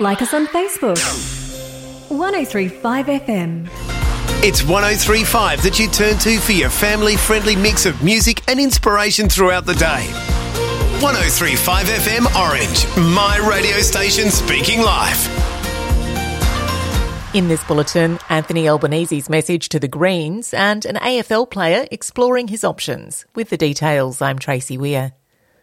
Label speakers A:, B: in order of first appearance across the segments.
A: Like us on Facebook. 1035 FM.
B: It's 1035 that you turn to for your family-friendly mix of music and inspiration throughout the day. 1035 FM Orange, my radio station speaking live.
C: In this bulletin, Anthony Albanese's message to the Greens and an AFL player exploring his options. With the details, I'm Tracy Weir.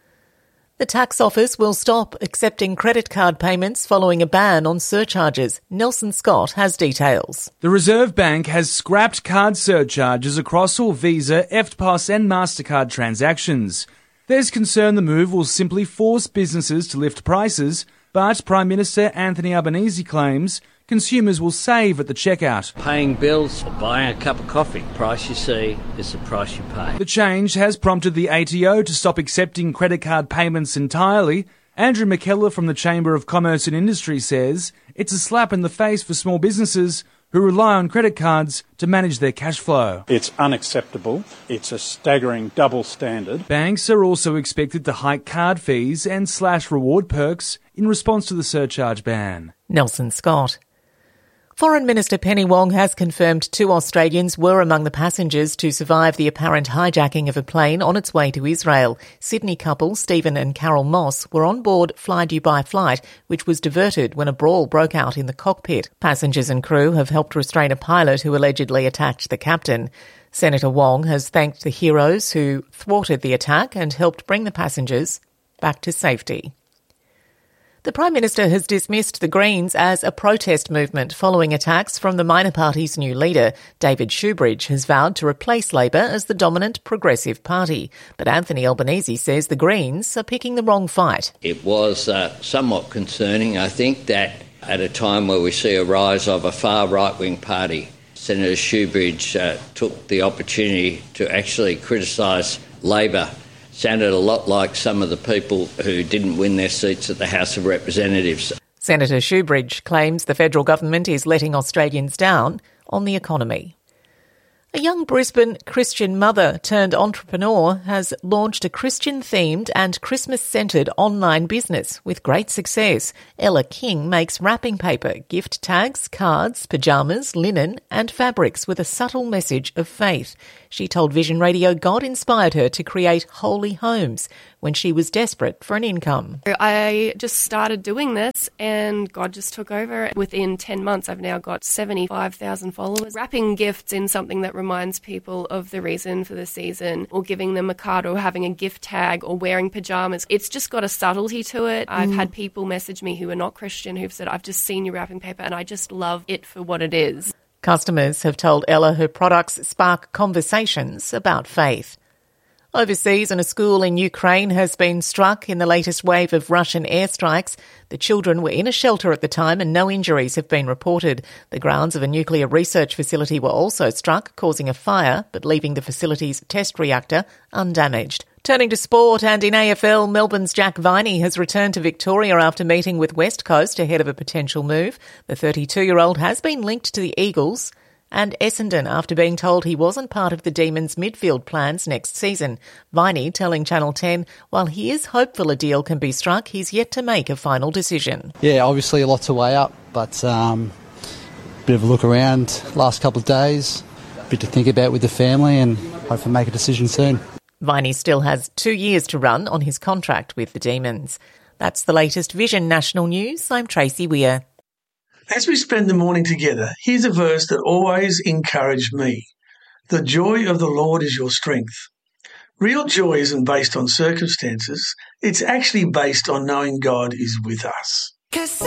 C: The tax office will stop accepting credit card payments following a ban on surcharges. Nelson Scott has details.
D: The Reserve Bank has scrapped card surcharges across all Visa, EFTPOS and MasterCard transactions. There's concern the move will simply force businesses to lift prices, but Prime Minister Anthony Albanese claims consumers will save at the checkout.
E: Paying bills or buying a cup of coffee, price you see is the price you pay.
D: The change has prompted the ATO to stop accepting credit card payments entirely. Andrew McKellar from the Chamber of Commerce and Industry says it's a slap in the face for small businesses who rely on credit cards to manage their cash flow.
F: It's unacceptable. It's a staggering double standard.
D: Banks are also expected to hike card fees and slash reward perks in response to the surcharge ban.
C: Nelson Scott. Foreign Minister Penny Wong has confirmed 2 Australians were among the passengers to survive the apparent hijacking of a plane on its way to Israel. Sydney couple Stephen and Carol Moss were on board Fly Dubai flight, which was diverted when a brawl broke out in the cockpit. Passengers and crew have helped restrain a pilot who allegedly attacked the captain. Senator Wong has thanked the heroes who thwarted the attack and helped bring the passengers back to safety. The Prime Minister has dismissed the Greens as a protest movement following attacks from the minor party's new leader. David Shoebridge has vowed to replace Labor as the dominant progressive party. But Anthony Albanese says the Greens are picking the wrong fight.
E: It was somewhat concerning, I think, that at a time where we see a rise of a far right-wing party, Senator Shoebridge took the opportunity to actually criticise Labor. Sounded a lot like some of the people who didn't win their seats at the House of Representatives.
C: Senator Shoebridge claims the federal government is letting Australians down on the economy. A young Brisbane Christian mother turned entrepreneur has launched a Christian-themed and Christmas-centred online business with great success. Ella King makes wrapping paper, gift tags, cards, pyjamas, linen and fabrics with a subtle message of faith. She told Vision Radio God inspired her to create Holy Homes when she was desperate for an income.
G: I just started doing this and God just took over. Within 10 months, I've now got 75,000 followers. Wrapping gifts in something that reminds people of the reason for the season, or giving them a card, or having a gift tag, or wearing pyjamas. It's just got a subtlety to it. I've had people message me who are not Christian who've said, I've just seen your wrapping paper and I just love it for what it is.
C: Customers have told Ella her products spark conversations about faith. Overseas, and a school in Ukraine has been struck in the latest wave of Russian airstrikes. The children were in a shelter at the time and no injuries have been reported. The grounds of a nuclear research facility were also struck, causing a fire, but leaving the facility's test reactor undamaged. Turning to sport, and in AFL, Melbourne's Jack Viney has returned to Victoria after meeting with West Coast ahead of a potential move. The 32-year-old has been linked to the Eagles and Essendon after being told he wasn't part of the Demons' midfield plans next season. Viney telling Channel 10, while he is hopeful a deal can be struck, he's yet to make a final decision.
H: Yeah, obviously a lot to weigh up, but bit of a look around last couple of days, a bit to think about with the family, and hopefully make a decision soon.
C: Viney still has 2 years to run on his contract with the Demons. That's the latest Vision National News. I'm Tracy Weir.
I: As we spend the morning together, here's a verse that always encouraged me. The joy of the Lord is your strength. Real joy isn't based on circumstances. It's actually based on knowing God is with us.